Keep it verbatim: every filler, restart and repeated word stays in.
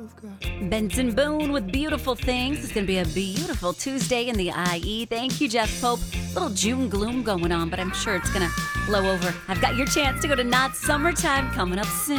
Benson Boone with Beautiful Things. It's going to be a beautiful Tuesday in the I E. Thank you, Jeff Pope. Little June gloom going on, but I'm sure it's going to blow over. I've got your chance to go to Not Summertime coming up soon.